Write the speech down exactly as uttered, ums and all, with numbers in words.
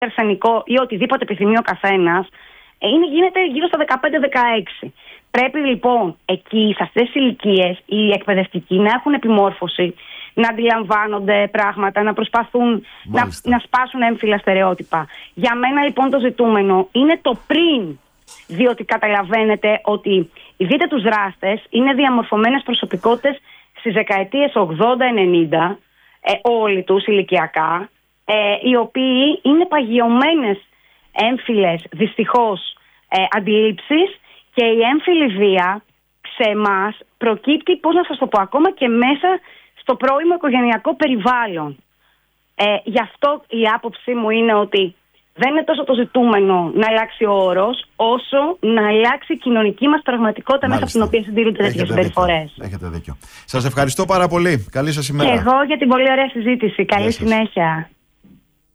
αρσενικό ή οτιδήποτε επιθυμεί ο καθένας, είναι, γίνεται γύρω στα δεκαπέντε δεκαέξι. Πρέπει λοιπόν εκεί, σε αυτές τις ηλικίες, οι εκπαιδευτικοί να έχουν επιμόρφωση, να αντιλαμβάνονται πράγματα, να προσπαθούν να, να σπάσουν έμφυλα στερεότυπα. Για μένα λοιπόν το ζητούμενο είναι το πριν, διότι καταλαβαίνετε ότι δείτε τους δράστες, είναι διαμορφωμένες προσωπικότητες στις δεκαετίες ογδόντα ενενήντα, ε, όλοι τους ηλικιακά, ε, οι οποίοι είναι παγιωμένες έμφυλες δυστυχώς ε, αντιλήψεις, και η έμφυλη βία σε εμάς προκύπτει, πώς να σας το πω, ακόμα και μέσα στο πρώιμο οικογενειακό περιβάλλον. Ε, γι' αυτό η άποψή μου είναι ότι δεν είναι τόσο το ζητούμενο να αλλάξει ο όρος, όσο να αλλάξει η κοινωνική μας πραγματικότητα. Μάλιστα. Μέσα από την οποία συντηρούνται τέτοιες συμπεριφορές. Έχετε δίκιο. Σας ευχαριστώ πάρα πολύ. Καλή σας ημέρα. Και εγώ για την πολύ ωραία συζήτηση. Καλή συνέχεια.